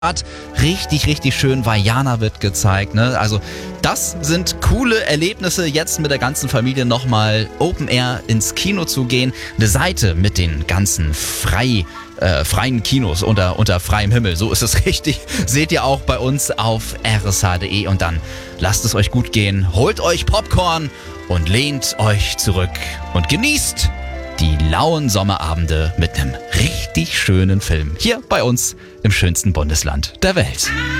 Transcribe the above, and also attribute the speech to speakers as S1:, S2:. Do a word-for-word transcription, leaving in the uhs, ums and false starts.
S1: Richtig, richtig schön. Vaiana wird gezeigt. Ne? Also das sind coole Erlebnisse, jetzt mit der ganzen Familie nochmal Open Air ins Kino zu gehen. Eine Seite mit den ganzen frei, äh, freien Kinos unter, unter freiem Himmel. So ist es richtig. Seht ihr auch bei uns auf r s h punkt d e. Und dann lasst es euch gut gehen. Holt euch Popcorn und lehnt euch zurück und genießt die lauen Sommerabende mit einem richtig schönen Film. Hier bei uns im schönsten Bundesland der Welt.